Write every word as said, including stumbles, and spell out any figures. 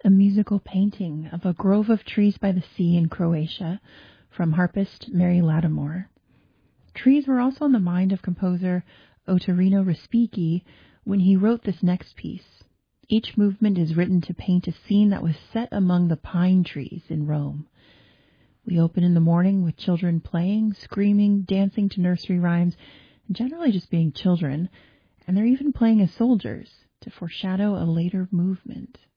a musical painting of a grove of trees by the sea in Croatia from harpist Mary Lattimore. Trees were also on the mind of composer Ottorino Respighi when he wrote this next piece. Each movement is written to paint a scene that was set among the pine trees in Rome. We open in the morning with children playing, screaming, dancing to nursery rhymes, and generally just being children, and they're even playing as soldiers to foreshadow a later movement.